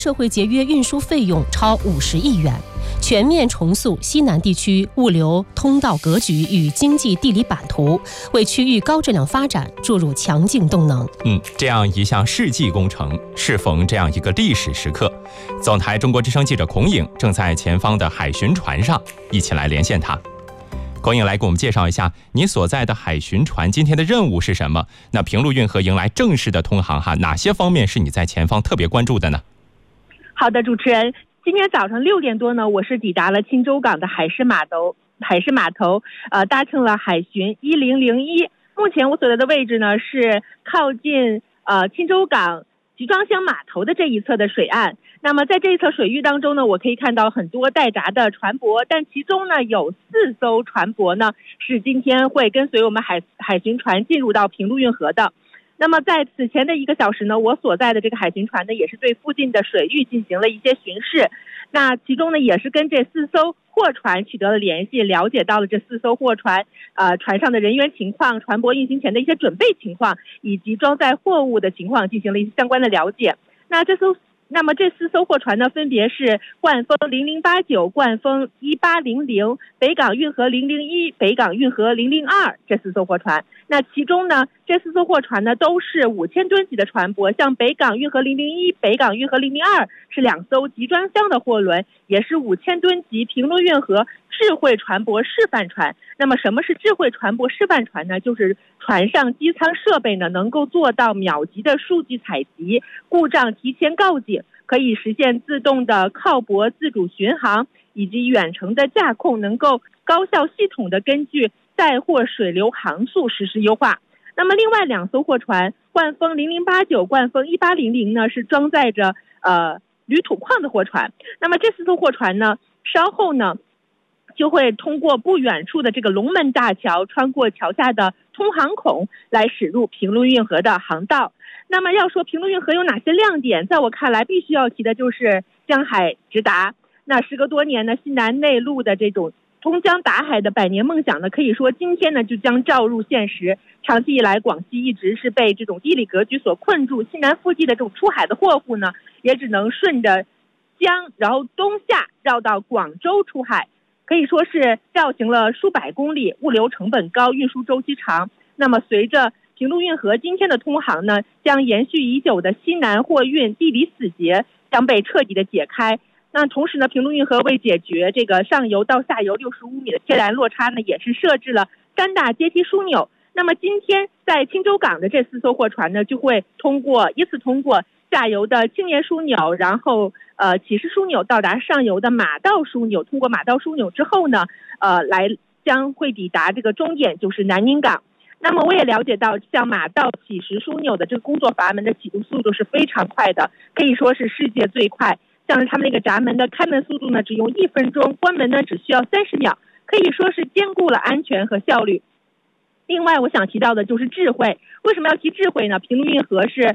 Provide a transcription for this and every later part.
社会节约运输费用超50亿元，全面重塑西南地区物流通道格局与经济地理版图，为区域高质量发展注入强劲动能。 这样一项世纪工程，适逢这样一个历史时刻。总台中国之声记者孔颖正在前方的海巡船上，一起来连线他。孔颖来给我们介绍一下你所在的海巡船今天的任务是什么？那平陆运河迎来正式的通航哪些方面是你在前方特别关注的呢？ 好的，主持人，今天早上6点多呢，我是抵达了钦州港的海事码头，搭乘了海巡1001。目前我所在的位置呢是靠近钦州港集装箱码头的这一侧的水岸。那么在这一侧水域当中呢，我可以看到很多待闸的船舶，但其中呢有4艘船舶呢是今天会跟随我们海巡船进入到平陆运河的。那么在此前的1个小时呢，我所在的这个海巡船呢也是对附近的水域进行了一些巡视。那其中呢也是跟这4艘货船取得了联系，了解到了这4艘货船船上的人员情况、船舶运行前的一些准备情况，以及装载货物的情况进行了一些相关的了解。那么这4艘货船呢，分别是冠风0089、冠风1800、北港运河001、北港运河002这4艘货船。那其中呢，这4艘货船呢都是5000吨级的船舶，像北港运河001、北港运河002是2艘集装箱的货轮，也是5000吨级平陆运河智慧船舶示范船。那么什么是智慧船舶示范船呢？就是船上机舱设备呢能够做到秒级的数据采集，故障提前告警，可以实现自动的靠泊自主巡航，以及远程的架控，能够高效系统的根据载货水流航速实施优化。那么另外2艘货船冠风0089、冠风1800呢是装载着铝土矿的货船。那么这4艘货船呢稍后呢就会通过不远处的这个龙门大桥，穿过桥下的通航孔来驶入平陆运河的航道。那么要说平陆运河有哪些亮点，在我看来必须要提的就是江海直达。那时隔多年呢，西南内陆的这种通江达海的百年梦想呢，可以说今天呢就将照入现实。长期以来，广西一直是被这种地理格局所困住，西南腹地的这种出海的货物呢，也只能顺着江，然后东下绕到广州出海，可以说是绕行了数百公里，物流成本高，运输周期长。那么随着平陆运河今天的通航呢，将延续已久的西南货运地理死结将被彻底的解开。那同时呢，平陆运河为解决这个上游到下游65米的天然落差呢，也是设置了3大阶梯枢纽。那么今天在钦州港的这4艘货船呢，就会依次通过下游的青年枢纽，然后启示枢纽到达上游的马道枢纽，通过马道枢纽之后呢，将会抵达这个终点，就是南宁港。那么我也了解到，像马道启示枢纽的这个工作阀门的启动速度是非常快的，可以说是世界最快。像是他们那个闸门的开门速度呢，只用1分钟，关门呢只需要30秒，可以说是兼顾了安全和效率。另外我想提到的就是智慧。为什么要提智慧呢？平陆运河是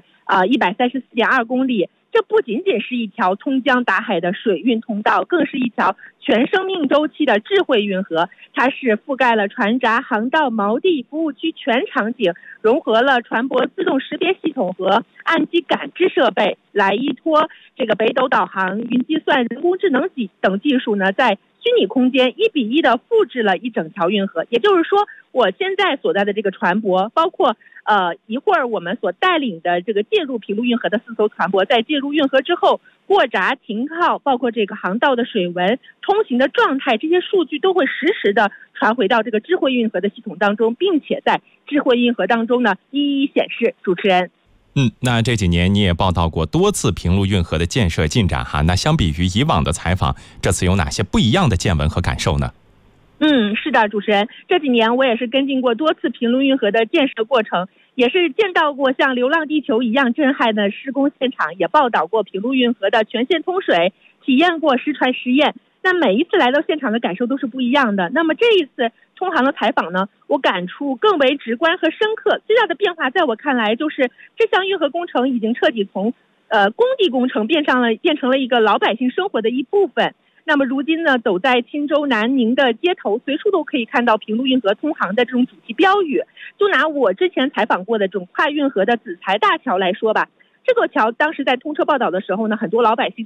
134.2公里，这不仅仅是一条通江达海的水运通道，更是一条全生命周期的智慧运河。它是覆盖了船闸、航道、锚地、服务区全场景，融合了船舶自动识别系统和岸基感知设备，来依托这个北斗导航、云计算、人工智能等技术呢，在虚拟空间1比1的复制了一整条运河。也就是说，我现在所在的这个船舶，包括一会儿我们所带领的这个进入平陆运河的4艘船舶，在进入运河之后过闸停靠，包括这个航道的水文、通行的状态，这些数据都会实时的传回到这个智慧运河的系统当中，并且在智慧运河当中呢一一显示。主持人， 那这几年你也报道过多次平陆运河的建设进展那相比于以往的采访，这次有哪些不一样的见闻和感受呢？ 是的，主持人，这几年我也是跟进过多次平陆运河的建设过程，也是见到过像《流浪地球》一样震撼的施工现场，也报道过平陆运河的全线通水，体验过实船实验。那每一次来到现场的感受都是不一样的。那么这一次通航的采访呢，我感触更为直观和深刻。最大的变化在我看来，就是这项运河工程已经彻底从工地工程变成了一个老百姓生活的一部分。那么如今呢，走在钦州南宁的街头，随处都可以看到平陆运河通航的这种主题标语。就拿我之前采访过的这种跨运河的子材大桥来说吧， 这座桥当时在通车报道的时候呢，很多老百姓